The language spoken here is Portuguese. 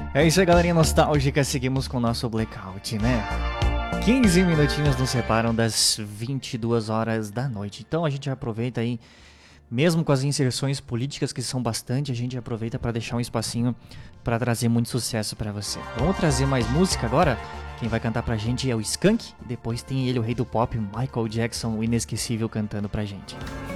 É isso aí, galerinha nostálgica. Seguimos com o nosso Blackout, né? 15 minutinhos nos separam das 22 horas da noite. Então a gente aproveita aí, mesmo com as inserções políticas que são bastante, a gente aproveita para deixar um espacinho para trazer muito sucesso para você. Vamos trazer mais música agora? Quem vai cantar pra gente é o Skank, e depois tem ele, o rei do pop, Michael Jackson, o inesquecível, cantando pra gente.